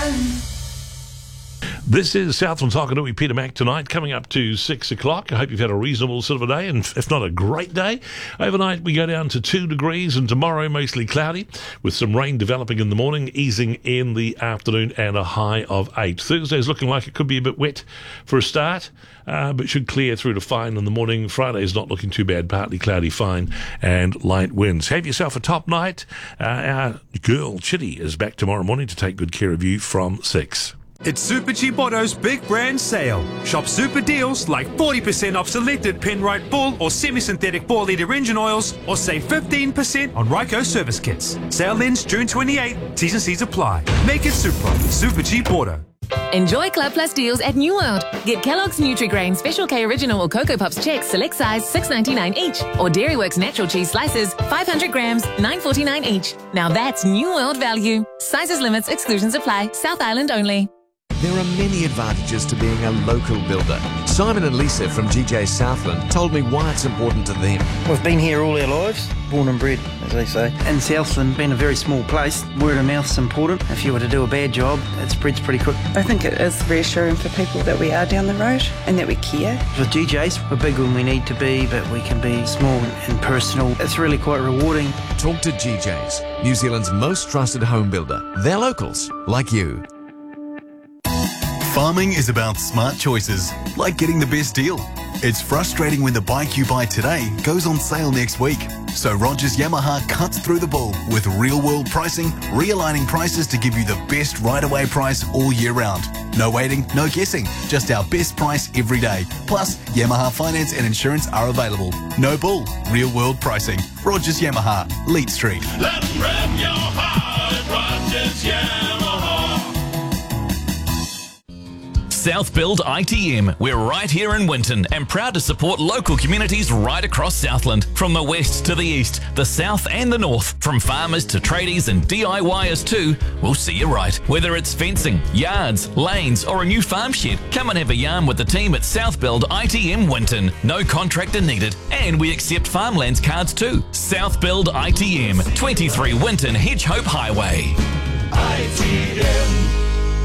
This is Southland's Hokanui, Peter Mac tonight, coming up to 6 o'clock. I hope you've had a reasonable sort of a day, and if not a great day. Overnight we go down to 2 degrees, and tomorrow mostly cloudy, with some rain developing in the morning, easing in the afternoon, and a high of 8. Thursday's looking like it could be a bit wet for a start, but should clear through to fine in the morning. Friday's not looking too bad, partly cloudy, fine, and light winds. Have yourself a top night. Our girl Chitty is back tomorrow morning to take good care of you from 6. It's Super Cheap Auto's big brand sale. Shop super deals like 40% off selected Penrite Bull or semi-synthetic 4-litre engine oils, or save 15% on Ryco service kits. Sale ends June 28. T's and C's apply. Make it Super Cheap Auto. Enjoy Club Plus deals at New World. Get Kellogg's Nutri-Grain Special K Original or Cocoa Puffs Chex select size $6.99 each, or Dairyworks Natural Cheese Slices 500 grams $9.49 each. Now that's New World value. Sizes, limits, exclusions apply. South Island only. There are many advantages to being a local builder. Simon and Lisa from GJ Southland told me why it's important to them. We've been here all our lives, born and bred, as they say. In Southland, being a very small place, word of mouth's important. If you were to do a bad job, it spreads pretty quick. I think it is reassuring for people that we are down the road and that we care. With GJ's, we're big when we need to be, but we can be small and personal. It's really quite rewarding. Talk to GJ's, New Zealand's most trusted home builder. They're locals, like you. Farming is about smart choices, like getting the best deal. It's frustrating when the bike you buy today goes on sale next week. So Rogers Yamaha cuts through the bull with real-world pricing, realigning prices to give you the best right-away price all year round. No waiting, no guessing, just our best price every day. Plus, Yamaha finance and insurance are available. No bull, real-world pricing. Rogers Yamaha, Leet Street. Let's rev your heart, Rogers Yamaha. South Build ITM. We're right here in Winton and proud to support local communities right across Southland. From the west to the east, the south and the north, from farmers to tradies and DIYers too, we'll see you right. Whether it's fencing, yards, lanes or a new farm shed, come and have a yarn with the team at South Build ITM Winton. No contractor needed, and we accept farmlands cards too. South Build ITM, 23 Winton Hedgehope Highway. ITM.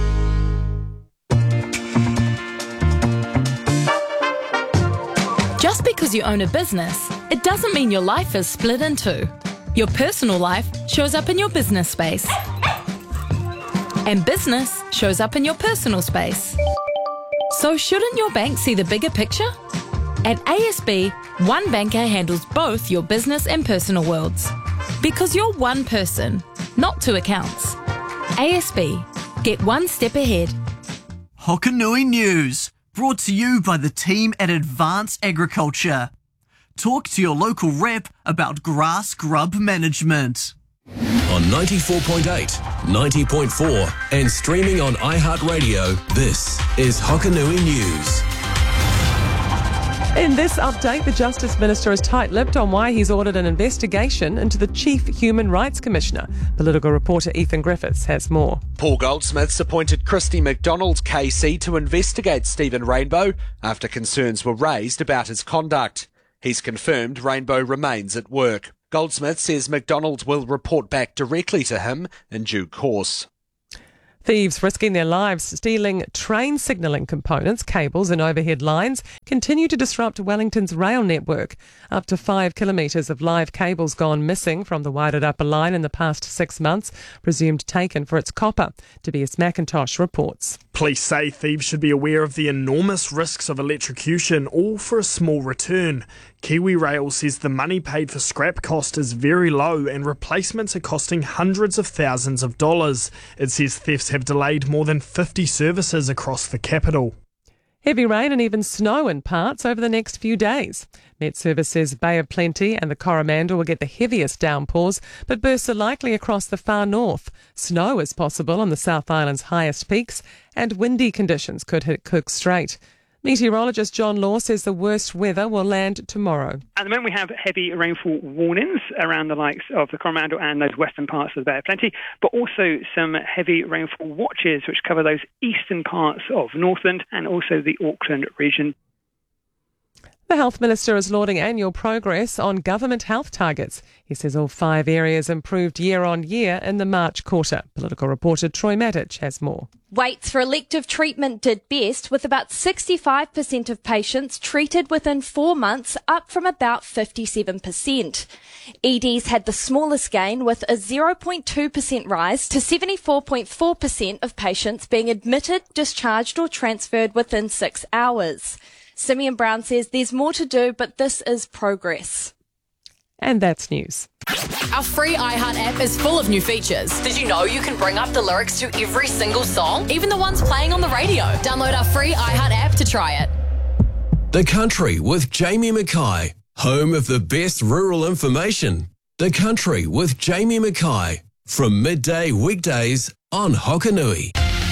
Just because you own a business, it doesn't mean your life is split in two. Your personal life shows up in your business space. And business shows up in your personal space. So shouldn't your bank see the bigger picture? At ASB, one banker handles both your business and personal worlds. Because you're one person, not two accounts. ASB, get one step ahead. Hokanui News. Brought to you by the team at Advanced Agriculture. Talk to your local rep about grass grub management. On 94.8, 90.4 and streaming on iHeartRadio, this is Hokanui News. In this update, the Justice Minister is tight-lipped on why he's ordered an investigation into the Chief Human Rights Commissioner. Political reporter Ethan Griffiths has more. Paul Goldsmith's appointed Christy McDonald KC to investigate Stephen Rainbow after concerns were raised about his conduct. He's confirmed Rainbow remains at work. Goldsmith says McDonald will report back directly to him in due course. Thieves risking their lives stealing train signalling components, cables and overhead lines continue to disrupt Wellington's rail network. Up to 5 kilometres of live cables gone missing from the widened upper line in the past 6 months, presumed taken for its copper. Tobias McIntosh reports. Police say thieves should be aware of the enormous risks of electrocution, all for a small return. Kiwi Rail says the money paid for scrap cost is very low and replacements are costing hundreds of thousands of dollars. It says thefts have delayed more than 50 services across the capital. Heavy rain and even snow in parts over the next few days. Met Service says Bay of Plenty and the Coromandel will get the heaviest downpours, but bursts are likely across the far north. Snow is possible on the South Island's highest peaks, and windy conditions could hit Cook Strait. Meteorologist John Law says the worst weather will land tomorrow. At the moment we have heavy rainfall warnings around the likes of the Coromandel and those western parts of the Bay of Plenty, but also some heavy rainfall watches which cover those eastern parts of Northland and also the Auckland region. The Health Minister is lauding annual progress on government health targets. He says all 5 areas improved year on year in the March quarter. Political reporter Troy Matic has more. Waits for elective treatment did best, with about 65% of patients treated within 4 months, up from about 57%. EDs had the smallest gain, with a 0.2% rise to 74.4% of patients being admitted, discharged or transferred within 6 hours. Simeon Brown says there's more to do, but this is progress. And that's news. Our free iHeart app is full of new features. Did you know you can bring up the lyrics to every single song, even the ones playing on the radio? Download our free iHeart app to try it. The Country with Jamie Mackay, home of the best rural information. The Country with Jamie Mackay, from midday weekdays on Hokanui.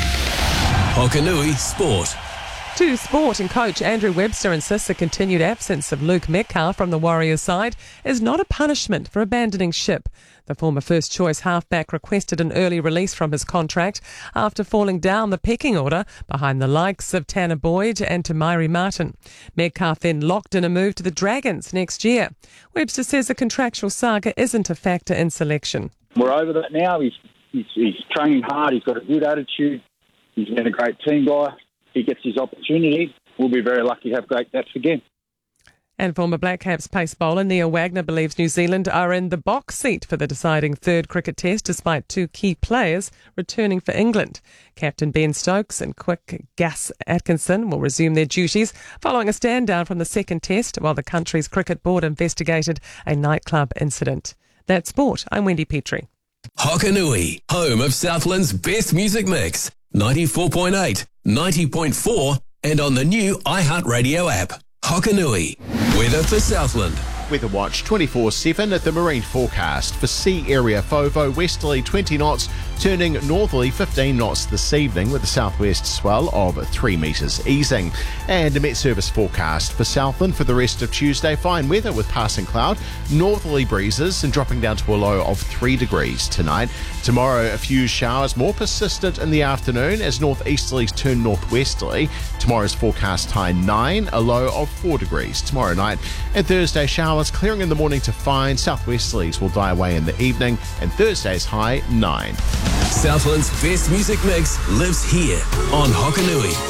Hokanui Sport. To sport, and coach Andrew Webster insists the continued absence of Luke Metcalf from the Warriors side is not a punishment for abandoning ship. The former first-choice halfback requested an early release from his contract after falling down the pecking order behind the likes of Tanner Boyd and Tamairi Martin. Metcalf then locked in a move to the Dragons next year. Webster says the contractual saga isn't a factor in selection. We're over that now. He's training hard. He's got a good attitude. He's been a great team guy. He gets his opportunity, we'll be very lucky to have great bats again. And former Black Caps pace bowler Neil Wagner believes New Zealand are in the box seat for the deciding third cricket test, despite 2 key players returning for England. Captain Ben Stokes and quick Gus Atkinson will resume their duties following a stand down from the second test, while the country's cricket board investigated a nightclub incident. That's sport. I'm Wendy Petrie. Hokanui, home of Southland's best music mix. 94.8, 90.4 and on the new iHeartRadio app. Hokanui. Weather for Southland. Weather Watch 24/7 at the marine forecast. For sea area FOVO, westerly 20 knots, turning northerly 15 knots this evening with a southwest swell of 3 metres easing. And a Met Service forecast for Southland for the rest of Tuesday. Fine weather with passing cloud, northerly breezes and dropping down to a low of 3 degrees tonight. Tomorrow, a few showers, more persistent in the afternoon as northeasterlies turn northwesterly. Tomorrow's forecast high 9, a low of 4 degrees tomorrow night. And Thursday, showers clearing in the morning to fine. Southwesterlies will die away in the evening, and Thursday's high 9. Southland's best music mix lives here on Hokanui.